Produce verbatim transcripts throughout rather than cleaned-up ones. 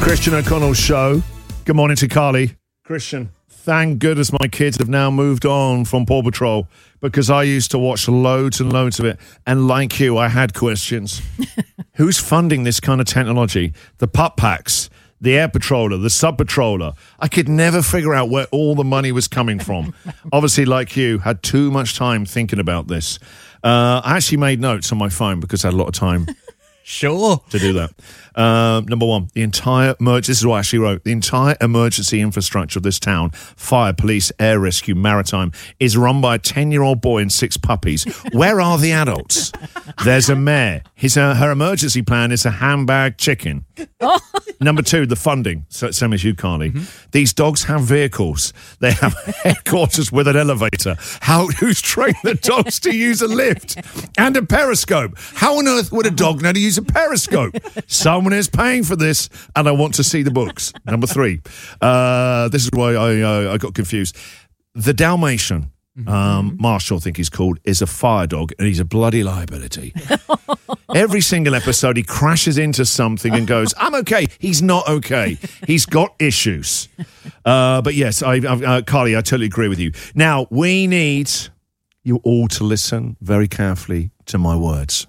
Christian O'Connell Show. Good morning to Carly. Christian, thank goodness my kids have now moved on from Paw Patrol, because I used to watch loads and loads of it. And like you, I had questions. Who's funding this kind of technology? The pup packs, the air patroller, the sub patroller. I could never figure out where all the money was coming from. Obviously, like you, had too much time thinking about this. Uh, I actually made notes on my phone because I had a lot of time. Sure. To do that. Um, number one, the entire emergency, this is what I actually wrote, the entire emergency infrastructure of this town, fire, police, air rescue, maritime, is run by a ten-year-old boy and six puppies. Where are the adults? There's a mayor. His, uh, her emergency plan is a handbag chicken. Oh. Number two, the funding. So, same as you, Carly. Mm-hmm. These dogs have vehicles. They have headquarters with an elevator. How? Who's trained the dogs to use a lift and a periscope? How on earth would a dog know to use a periscope? Someone is paying for this, and I want to see the books. Number three, uh, this is why I uh, I got confused. The Dalmatian, um, Marshall, I think he's called, is a fire dog, and he's a bloody liability. Every single episode, he crashes into something and goes, "I'm okay." He's not okay. He's got issues. Uh, but yes, I, I, uh, Carly, I totally agree with you. Now we need you all to listen very carefully to my words.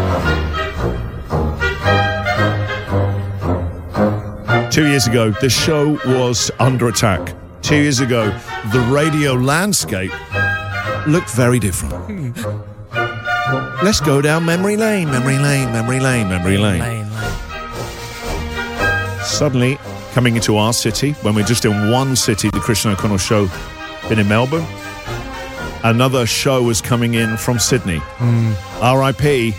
Two years ago, the show was under attack. Two years ago, the radio landscape looked very different. Let's go down memory lane, memory lane, memory lane, memory lane. lane, lane. Suddenly, coming into our city, when we're just in one city, the Christian O'Connell Show, been in Melbourne, another show was coming in from Sydney. Mm. R I P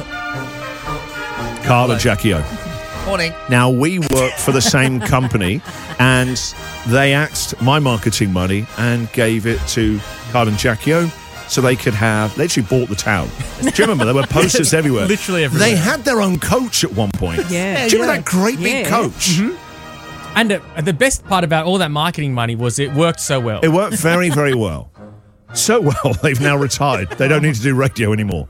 Carl and Jackie O. Morning. Now, we work for the same company, and they axed my marketing money and gave it to Carl and Jackie O so they could have, they actually bought the town. Do you remember? There were posters everywhere. Literally everywhere. They had their own coach at one point. Yeah. Do you remember yeah. that great yeah. big coach? Mm-hmm. And uh, the best part about all that marketing money was it worked so well. It worked very, very well. So well, they've now retired. They don't need to do radio anymore.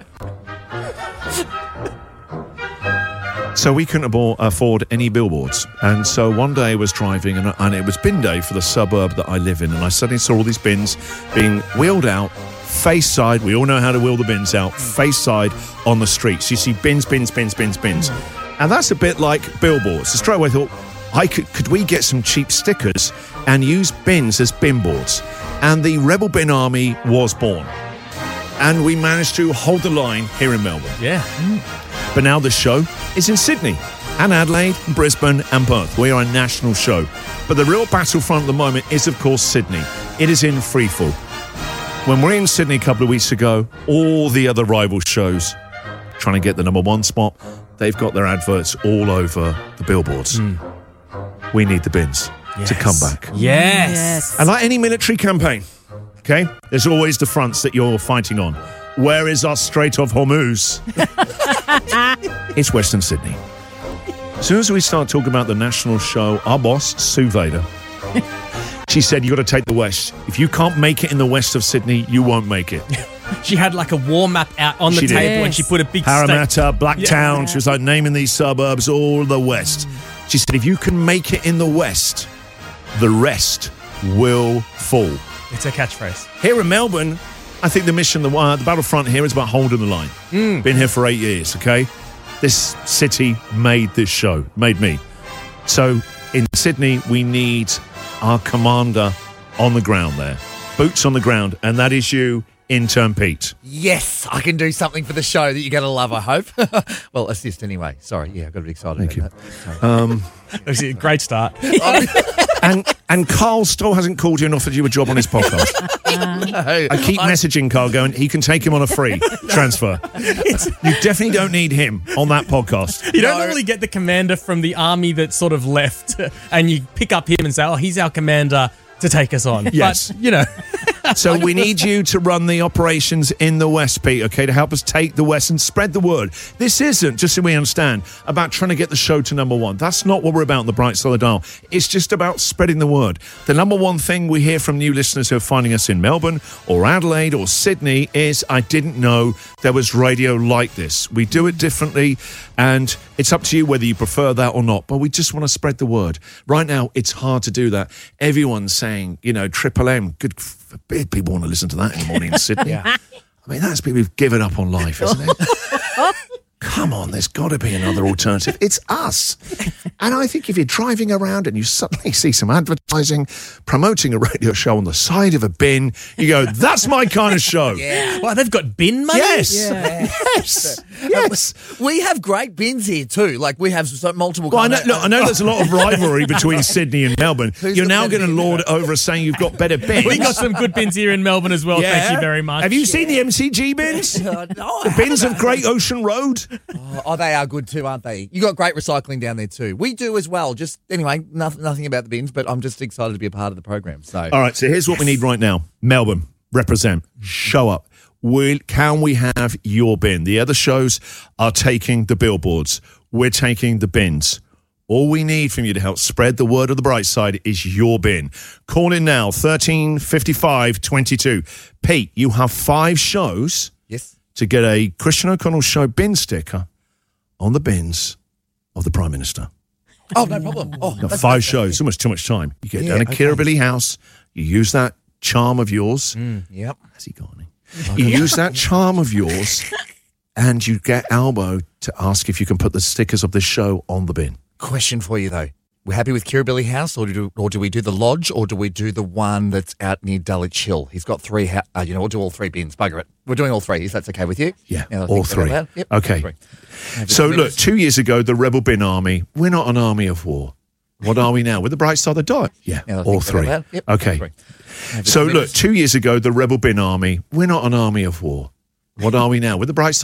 So we couldn't afford any billboards. And so one day I was driving, and, and it was bin day for the suburb that I live in, and I suddenly saw all these bins being wheeled out, face side. We all know how to wheel the bins out, face side on the streets. You see bins, bins, bins, bins, bins. And that's a bit like billboards. So straight away I thought, I could, could we get some cheap stickers and use bins as bin boards? And the Rebel Bin Army was born. And we managed to hold the line here in Melbourne. Yeah. Mm. But now the show is in Sydney and Adelaide, Brisbane and Perth. We are a national show. But the real battlefront at the moment is, of course, Sydney. It is in freefall. When we were in Sydney a couple of weeks ago, all the other rival shows trying to get the number one spot, they've got their adverts all over the billboards. Mm. We need the bins yes. to come back. Yes. yes. And like any military campaign, okay, there's always the fronts that you're fighting on. Where is our Strait of Hormuz? It's Western Sydney. As soon as we start talking about the national show, our boss, Sue Vader, she said, you got to take the West. If you can't make it in the west of Sydney, you won't make it. She had like a war map out on the she table did. and she put a big Parramatta, stake. Blacktown. Yeah. She was like naming these suburbs, all the west. She said, if you can make it in the west, the rest will fall. It's a catchphrase. Here in Melbourne, I think the mission, the, uh, the battlefront here is about holding the line. Mm. Been here for eight years, okay? This city made this show, made me. So in Sydney, we need our commander on the ground there. Boots on the ground, and that is you, intern Pete. Yes, I can do something for the show that you're going to love, I hope. Well, assist anyway. Sorry, yeah, I got a bit excited Thank about you. that. Um, It was a great start. and and Carl still hasn't called you and offered you a job on his podcast. No, I keep I'm- messaging Carl going, he can take him on a free transfer. You definitely don't need him on that podcast. You don't No. normally get the commander from the army that sort of left and you pick up him and say, oh, he's our commander to take us on. Yes. But, you know. So we need you to run the operations in the West, Pete, okay, to help us take the West and spread the word. This isn't, just so we understand, about trying to get the show to number one. That's not what we're about on the Bright Side of the Dial. It's just about spreading the word. The number one thing we hear from new listeners who are finding us in Melbourne or Adelaide or Sydney is, I didn't know there was radio like this. We do it differently, and it's up to you whether you prefer that or not, but we just want to spread the word. Right now, it's hard to do that. Everyone's saying, you know, Triple M, good forbid people want to listen to that in the morning in Sydney. Yeah. I mean, that's people who've given up on life, isn't it? Come on, there's got to be another alternative. It's us. And I think if you're driving around and you suddenly see some advertising promoting a radio show on the side of a bin, you go, that's my kind of show. Yeah. Well, they've got bin money? Yes. Yeah. Yes. Yes. We have great bins here too. Like we have so multiple. Well, I know, kind look, I know there's a lot of rivalry between Sydney and Melbourne. Who's You're the now better going to bin? lord it over us saying you've got better bins. We got some good bins here in Melbourne as well. Thank you very much. Have you seen the M C G bins? Uh, no, The bins of Great Ocean Road? Oh, oh, they are good too, aren't they? You got great recycling down there too. We do as well. Just anyway, nothing, nothing about the bins, but I'm just excited to be a part of the program. So, All right, so here's what we need right now. Melbourne, represent, show up. Will, can we have your bin? The other shows are taking the billboards. We're taking the bins. All we need from you to help spread the word of the Bright Side is your bin. Call in now, thirteen fifty-five twenty-two. Pete, you have five shows yes, to get a Christian O'Connell Show bin sticker on the bins of the Prime Minister. oh no problem. Oh, Got five shows, almost too much time. You get Yeah, down to okay. Kirribilli House, you use that charm of yours. yep. Has he got any? You use that charm of yours and you get Albo to ask if you can put the stickers of this show on the bin. Question for you though. We're happy with Kirribilli House, or do or do we do the lodge, or do we do the one that's out near Dulwich Hill? He's got three. Ha- uh, you know, we'll do all three bins. Bugger it. We're doing all three. If that's okay with you? Yeah, Now that I all think three. about it. Yep, Okay. all three. Have So your look, bins. two years ago, the Rebel Bin Army, we're not an army of war. What are we now? We're the Bright Side of the Dial. Yeah, Now that I all think three. about it. Yep, Okay. all three. Have your So look, bins. two years ago, the Rebel Bin Army, we're not an army of war. What are we now? We're the Bright Side